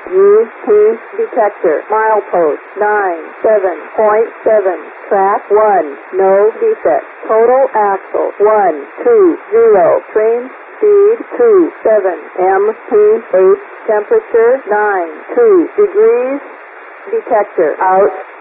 UP detector. Milepost 97.7. Track 1. No defect. Total axle 120. Train speed 27 mph. Temperature 92 degrees. Detector out.